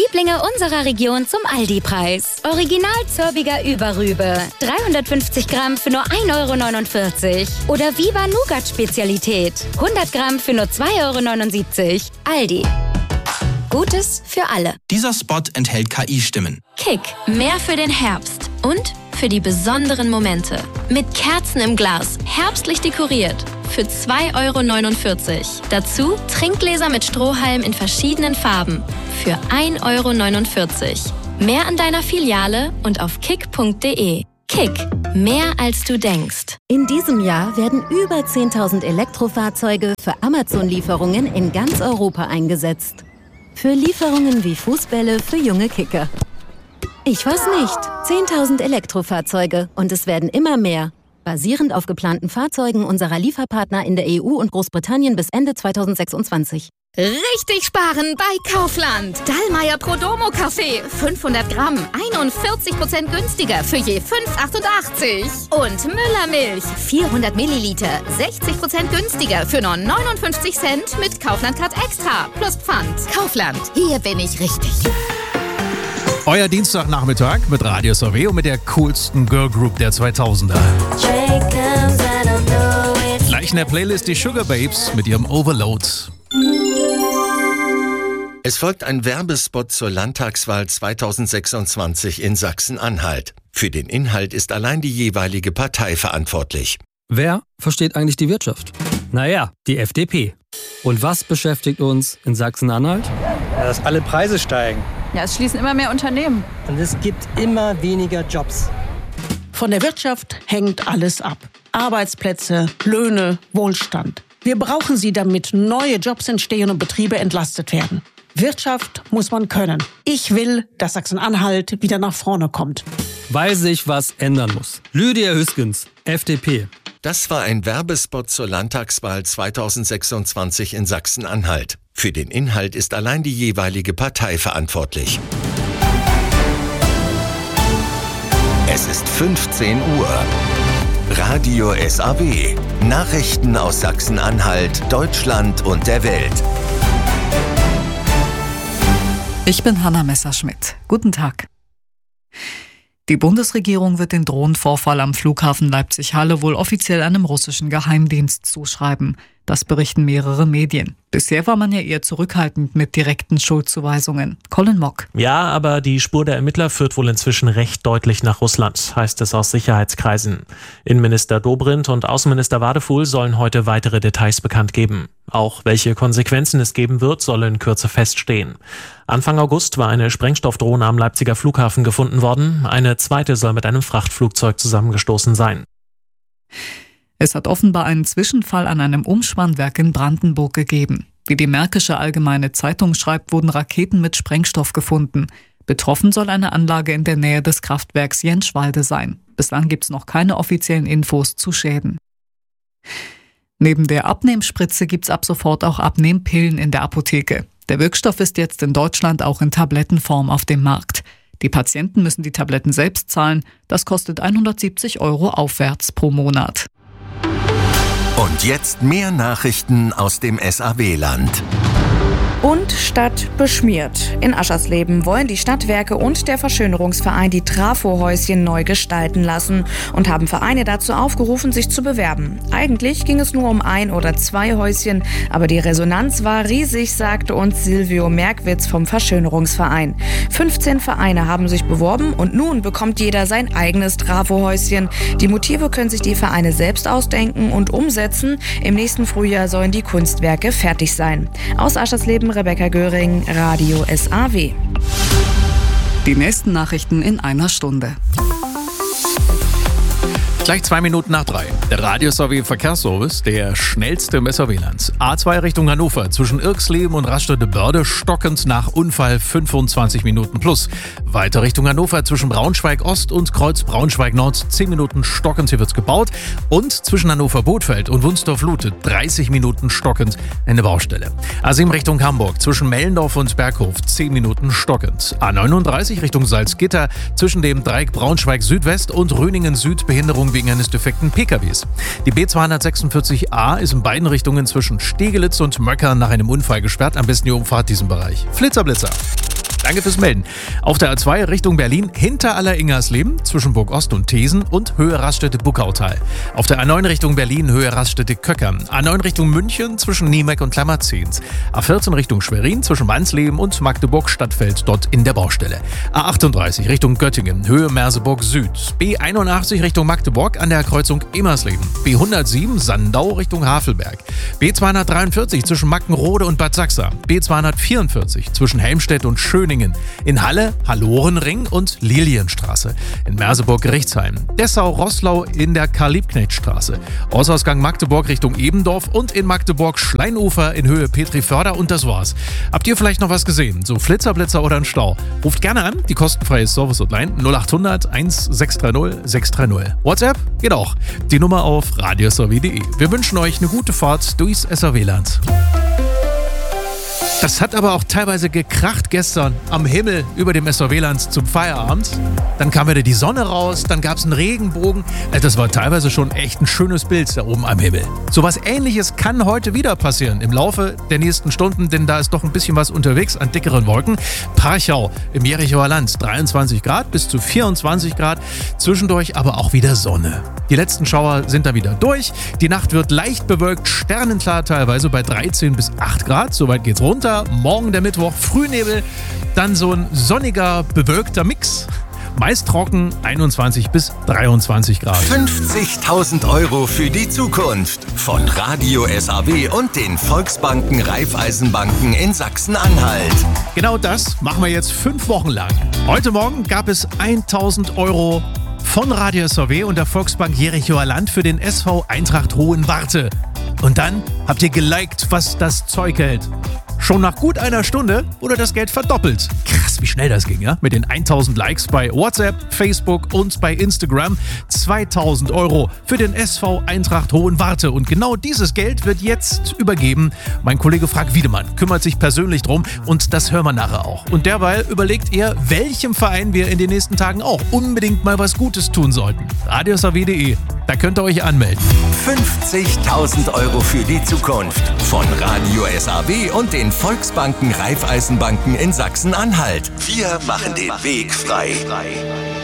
Lieblinge unserer Region zum Aldi-Preis. Original Zörbiger Überrübe. 350 Gramm für nur 1,49 €. Oder Viva Nougat-Spezialität. 100 Gramm für nur 2,79 €. Aldi. Gutes für alle. Dieser Spot enthält KI-Stimmen. Kick, mehr für den Herbst und für die besonderen Momente. Mit Kerzen im Glas, herbstlich dekoriert. Für 2,49 €. Dazu Trinkgläser mit Strohhalm in verschiedenen Farben. Für 1,49 €. Mehr an deiner Filiale und auf kick.de. Kick, mehr als du denkst. In diesem Jahr werden über 10.000 Elektrofahrzeuge für Amazon-Lieferungen in ganz Europa eingesetzt. Für Lieferungen wie Fußbälle für junge Kicker. Ich weiß nicht. 10.000 Elektrofahrzeuge und es werden immer mehr. Basierend auf geplanten Fahrzeugen unserer Lieferpartner in der EU und Großbritannien bis Ende 2026. Richtig sparen bei Kaufland. Dallmayr Prodomo Kaffee. 500 Gramm. 41% günstiger für je 5,88 €. Und Müller Milch. 400 Milliliter. 60% günstiger für nur 59 Cent mit Kaufland Card Extra. Plus Pfand. Kaufland. Hier bin ich richtig. Euer Dienstagnachmittag mit Radio SAW und mit der coolsten Girlgroup der 2000er. Gleich in der Playlist die Sugar Babes mit ihrem Overload. Es folgt ein Werbespot zur Landtagswahl 2026 in Sachsen-Anhalt. Für den Inhalt ist allein die jeweilige Partei verantwortlich. Wer versteht eigentlich die Wirtschaft? Naja, die FDP. Und was beschäftigt uns in Sachsen-Anhalt? Ja, dass alle Preise steigen. Ja, es schließen immer mehr Unternehmen. Und es gibt immer weniger Jobs. Von der Wirtschaft hängt alles ab. Arbeitsplätze, Löhne, Wohlstand. Wir brauchen sie, damit neue Jobs entstehen und Betriebe entlastet werden. Wirtschaft muss man können. Ich will, dass Sachsen-Anhalt wieder nach vorne kommt. Weil sich was ändern muss. Lydia Hüskens, FDP. Das war ein Werbespot zur Landtagswahl 2026 in Sachsen-Anhalt. Für den Inhalt ist allein die jeweilige Partei verantwortlich. Es ist 15 Uhr. Radio SAW. Nachrichten aus Sachsen-Anhalt, Deutschland und der Welt. Ich bin Hanna Messerschmidt. Guten Tag. Die Bundesregierung wird den Drohnenvorfall am Flughafen Leipzig-Halle wohl offiziell einem russischen Geheimdienst zuschreiben. Das berichten mehrere Medien. Bisher war man ja eher zurückhaltend mit direkten Schuldzuweisungen. Colin Mock. Ja, aber die Spur der Ermittler führt wohl inzwischen recht deutlich nach Russland, heißt es aus Sicherheitskreisen. Innenminister Dobrindt und Außenminister Wadefuhl sollen heute weitere Details bekannt geben. Auch welche Konsequenzen es geben wird, soll in Kürze feststehen. Anfang August war eine Sprengstoffdrohne am Leipziger Flughafen gefunden worden. Eine zweite soll mit einem Frachtflugzeug zusammengestoßen sein. Es hat offenbar einen Zwischenfall an einem Umspannwerk in Brandenburg gegeben. Wie die Märkische Allgemeine Zeitung schreibt, wurden Raketen mit Sprengstoff gefunden. Betroffen soll eine Anlage in der Nähe des Kraftwerks Jenschwalde sein. Bislang gibt es noch keine offiziellen Infos zu Schäden. Neben der Abnehmspritze gibt es ab sofort auch Abnehmpillen in der Apotheke. Der Wirkstoff ist jetzt in Deutschland auch in Tablettenform auf dem Markt. Die Patienten müssen die Tabletten selbst zahlen. Das kostet 170 € aufwärts pro Monat. Und jetzt mehr Nachrichten aus dem SAW-Land. Und Stadt beschmiert. In Aschersleben wollen die Stadtwerke und der Verschönerungsverein die Trafohäuschen neu gestalten lassen und haben Vereine dazu aufgerufen, sich zu bewerben. Eigentlich ging es nur um 1 oder 2 Häuschen, aber die Resonanz war riesig, sagte uns Silvio Merkwitz vom Verschönerungsverein. 15 Vereine haben sich beworben und nun bekommt jeder sein eigenes Trafohäuschen. Die Motive können sich die Vereine selbst ausdenken und umsetzen. Im nächsten Frühjahr sollen die Kunstwerke fertig sein. Aus Aschersleben Rebecca Göring, Radio SAW. Die nächsten Nachrichten in einer Stunde. Gleich 2 Minuten nach 3. Der Radio SAW Verkehrsservice, der schnellste im SAW-Land. A2 Richtung Hannover, zwischen Irxleben und Rastede-Börde, stockend nach Unfall 25 Minuten plus. Weiter Richtung Hannover, zwischen Braunschweig-Ost und Kreuz Braunschweig-Nord, 10 Minuten stockend, hier wird's gebaut. Und zwischen Hannover-Bothfeld und Wunsdorf-Lute, 30 Minuten stockend, eine Baustelle. A7 Richtung Hamburg, zwischen Mellendorf und Berghof, 10 Minuten stockend. A39 Richtung Salzgitter, zwischen dem Dreieck Braunschweig-Südwest und Röningen-Süd, Behinderung wegen eines defekten PKWs. Die B246A ist in beiden Richtungen zwischen Stegelitz und Möckern nach einem Unfall gesperrt. Am besten ihr umfahrt diesen Bereich. Flitzer. Danke fürs Melden. Auf der A2 Richtung Berlin hinter Aller-Ingersleben zwischen Burg Ost und Thesen und Höhe Raststätte-Buckautal. Auf der A9 Richtung Berlin Höhe Raststätte-Köckern. A9 Richtung München zwischen Niemeck und Klammerzens. A14 Richtung Schwerin zwischen Wansleben und Magdeburg-Stadtfeld dort in der Baustelle. A38 Richtung Göttingen Höhe Merseburg Süd. B81 Richtung Magdeburg an der Kreuzung Emersleben. B107 Sandau Richtung Havelberg. B243 zwischen Mackenrode und Bad Sachsa. B244 zwischen Helmstedt und Schöningen. In Halle Hallorenring und Lilienstraße. In Merseburg-Gerichtsheim. Dessau-Roßlau in der Karl-Liebknecht-Straße. Ortsausgang Magdeburg Richtung Ebendorf und in Magdeburg Schleinufer in Höhe Petri-Förder und das war's. Habt ihr vielleicht noch was gesehen? So Flitzer, oder ein Stau? Ruft gerne an, die kostenfreie Service-Hotline 0800 1630 630. WhatsApp geht auch. Die Nummer auf radiosav.de. Wir wünschen euch eine gute Fahrt durchs SAW-Land. Das hat aber auch teilweise gekracht gestern am Himmel über dem SAW-Land zum Feierabend. Dann kam wieder die Sonne raus, dann gab es einen Regenbogen. Das war teilweise schon echt ein schönes Bild da oben am Himmel. So was Ähnliches kann heute wieder passieren im Laufe der nächsten Stunden, denn da ist doch ein bisschen was unterwegs an dickeren Wolken. Parchau im Jerichoer Land 23 Grad bis zu 24 Grad, zwischendurch aber auch wieder Sonne. Die letzten Schauer sind da wieder durch. Die Nacht wird leicht bewölkt, sternenklar teilweise bei 13 bis 8 Grad. Soweit geht's runter. Morgen der Mittwoch, Frühnebel, dann so ein sonniger, bewölkter Mix. Meist trocken, 21 bis 23 Grad. 50.000 € für die Zukunft. Von Radio SAW und den Volksbanken Raiffeisenbanken in Sachsen-Anhalt. Genau das machen wir jetzt 5 Wochen lang. Heute Morgen gab es 1.000 € von Radio SAW und der Volksbank Jerichoer Land für den SV Eintracht Hohenwarte. Und dann habt ihr geliked, was das Zeug hält. Schon nach gut einer Stunde wurde das Geld verdoppelt. Krass, wie schnell das ging, ja? Mit den 1000 Likes bei WhatsApp, Facebook und bei Instagram. 2.000 € für den SV Eintracht Hohenwarte. Und genau dieses Geld wird jetzt übergeben. Mein Kollege Frank Wiedemann kümmert sich persönlich drum und das hören wir nachher auch. Und derweil überlegt er, welchem Verein wir in den nächsten Tagen auch unbedingt mal was Gutes tun sollten. radiosav.de, da könnt ihr euch anmelden. 50.000 € für die Zukunft. Von Radio SAW und den Volksbanken Raiffeisenbanken in Sachsen-Anhalt. Wir machen den Weg frei.